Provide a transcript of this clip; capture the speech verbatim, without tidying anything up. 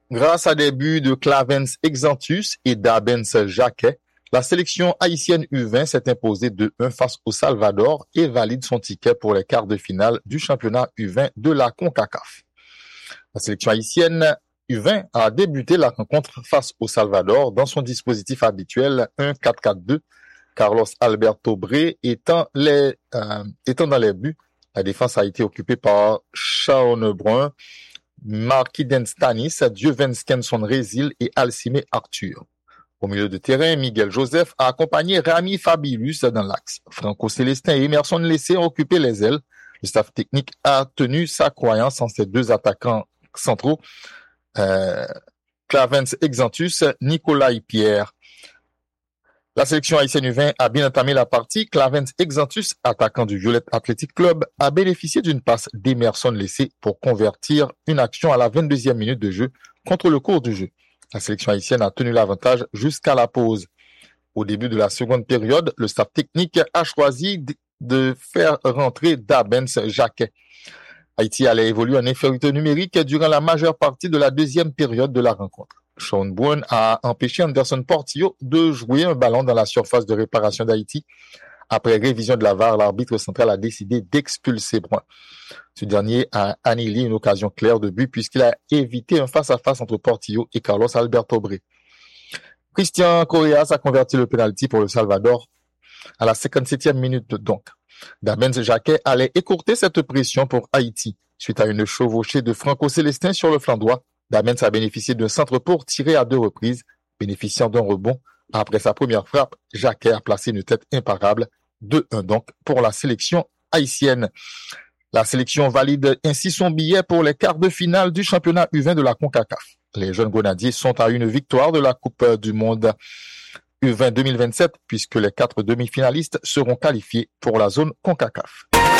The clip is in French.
Grâce à des buts de Clarence Exantus et d'Abens Jacquet, la sélection haïtienne U vingt s'est imposée de un face au Salvador et valide son ticket pour les quarts de finale du championnat U vingt de la CONCACAF. La sélection haïtienne U vingt a débuté la rencontre face au Salvador dans son dispositif habituel un quatre quatre deux, Carlos Alberto Bré étant, les, euh, étant dans les buts. La défense a été occupée par Shaun Brun, Marquiden Stanis, Dieuwenskenson Résil et Alcime Arthur. Au milieu de terrain, Miguel Joseph a accompagné Rami Fabilus dans l'axe. Franco Célestin et Emerson Lessé ont occupé les ailes. Le staff technique a tenu sa croyance en ces deux attaquants centraux, euh, Clarence Exantus, Nicolas Pierre. La sélection haïtienne U vingt a bien entamé la partie. Clarence Exantus, attaquant du Violet Athletic Club, a bénéficié d'une passe d'Emerson Lessé pour convertir une action à la vingt-deuxième minute de jeu contre le cours du jeu. La sélection haïtienne a tenu l'avantage jusqu'à la pause. Au début de la seconde période, le staff technique a choisi de faire rentrer D'Abens Jacquet. Haïti allait évoluer en infériorité numérique durant la majeure partie de la deuxième période de la rencontre. Shaun Brun a empêché Anderson Portillo de jouer un ballon dans la surface de réparation d'Haïti. Après révision de la V A R, l'arbitre central a décidé d'expulser Brun. Ce dernier a annihilé une occasion claire de but puisqu'il a évité un face-à-face entre Portillo et Carlos Alberto Bré. Christian Correas a converti le penalty pour le Salvador à la cinquante-septième minute donc. D'Abens Jacquet allait écourter cette pression pour Haïti. Suite à une chevauchée de Franco Célestin sur le flanc droit, D'Abens a bénéficié d'un centre pour tirer à deux reprises, bénéficiant d'un rebond. Après sa première frappe, Jacquet a placé une tête imparable, deux un donc pour la sélection haïtienne. La sélection valide ainsi son billet pour les quarts de finale du championnat U vingt de la CONCACAF. Les jeunes grenadiers sont à une victoire de la Coupe du Monde U vingt deux mille vingt-sept puisque les quatre demi-finalistes seront qualifiés pour la zone CONCACAF.